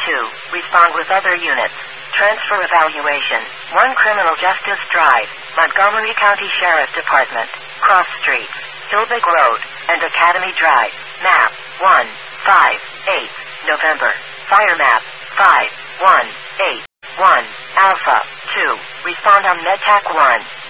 2, respond with other units. Transfer evaluation. 1 Criminal Justice Drive, Montgomery County Sheriff Department, Cross Streets, Hillbig Road, and Academy Drive. Map 1, 5, 8, November. Fire map 5, 1, 8, 1, Alpha 2. Respond on MedTac 1.